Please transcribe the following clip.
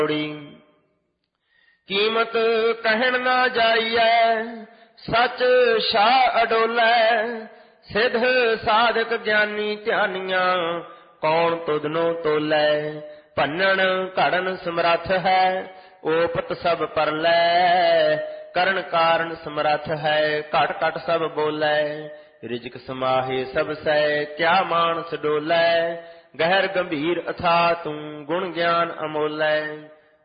ਕੀਮਤ ਕਹਿਣ ਨਾ ਜਾਈਐ, ਸੱਚ ਸ਼ਾਹ ਅਡੋਲੈ। ਸਿੱਧ ਸਾਧਕ ਗਿਆਨੀ ਧਿਆਨੀਆਂ, ਕੌਣ ਤੁਧਨੋਂ ਤੋਲੈ। ਭੰਨਣ ਘੜਨ ਸਮਰੱਥ ਹੈ, ਓਪਤ ਸਭ ਪਰਲੈ। ਕਰਨ ਕਾਰਨ ਸਮਰੱਥ ਹੈ, ਘਟ ਘਟ ਸਭ ਬੋਲੈ। ਰਿਜਕ ਸਮਾਹੇ ਸਭ ਸੈ, ਕਿਆ ਮਾਨਸ ਡੋਲੈ। ਗਹਿਰ ਗੰਭੀਰ ਅਥਾਹ ਤੂੰ, ਗੁਣ ਗਿਆਨ ਅਮੋਲੈ।